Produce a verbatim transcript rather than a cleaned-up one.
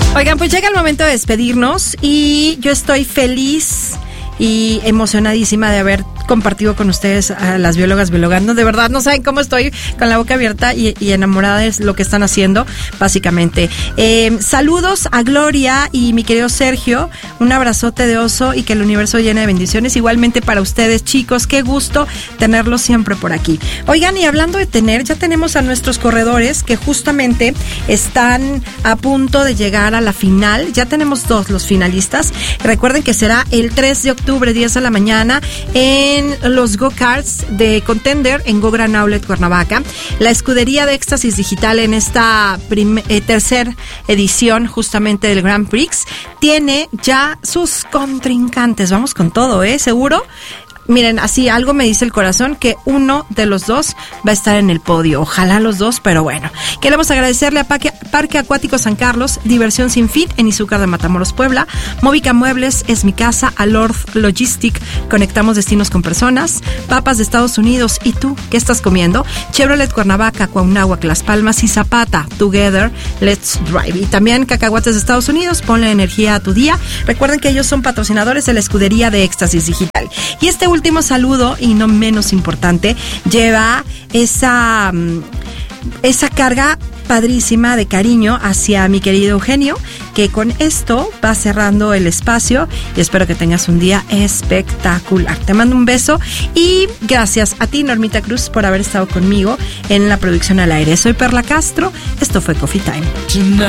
Oigan, pues llega el momento de despedirnos y yo estoy feliz y emocionadísima de haber compartido con ustedes a las biólogas biologando. De verdad, no saben cómo estoy con la boca abierta y, y enamorada de lo que están haciendo, básicamente. Eh, saludos a Gloria y mi querido Sergio. Un abrazote de oso y que el universo llene de bendiciones. Igualmente para ustedes, chicos. Qué gusto tenerlos siempre por aquí. Oigan, y hablando de tener, ya tenemos a nuestros corredores que justamente están a punto de llegar a la final. Ya tenemos dos, los finalistas. Recuerden que será el tres de octubre, diez de la mañana, en los go-karts de Contender en Go Gran Outlet Cuernavaca. La escudería de Éxtasis Digital en esta prim- eh, tercera edición justamente del Grand Prix tiene ya sus contrincantes. Vamos con todo, ¿eh? ¿Seguro? Miren, así algo me dice el corazón que uno de los dos va a estar en el podio. Ojalá los dos, pero bueno. Queremos agradecerle a Parque, Parque Acuático San Carlos, Diversión Sin Fin en Izúcar de Matamoros, Puebla, Móvica Muebles, Es Mi Casa, a Lord Logistic, Conectamos Destinos con Personas, Papas de Estados Unidos, ¿y tú qué estás comiendo? Chevrolet Cuernavaca, Cuauhnáhuac, Las Palmas y Zapata, Together, Let's Drive. Y también Cacahuates de Estados Unidos, ponle energía a tu día. Recuerden que ellos son patrocinadores de la escudería de Éxtasis Digital. Y este último saludo, y no menos importante, lleva esa, esa carga padrísima de cariño hacia mi querido Eugenio, que con esto va cerrando el espacio y espero que tengas un día espectacular. Te mando un beso y gracias a ti, Normita Cruz, por haber estado conmigo en la producción al aire. Soy Perla Castro, esto fue Coffee Time.